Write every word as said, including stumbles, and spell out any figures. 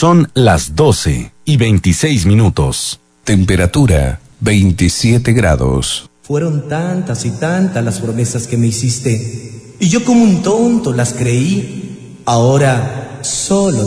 Son las doce y veintiséis minutos. Temperatura veintisiete grados. Fueron tantas y tantas las promesas que me hiciste, y yo como un tonto las creí. Ahora solo